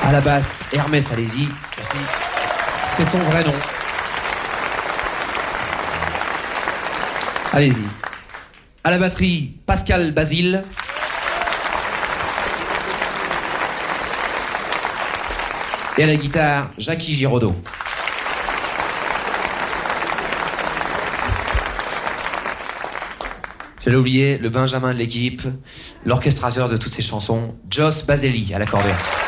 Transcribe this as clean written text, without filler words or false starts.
À la basse, Hermès Alési. Merci. C'est son vrai nom. Allez-y. À la batterie, Pascal Basile. Et à la guitare, Jackie Giraudot. J'allais oublier le Benjamin de l'équipe, l'orchestrateur de toutes ces chansons, Joss Baselli à l'accordéon.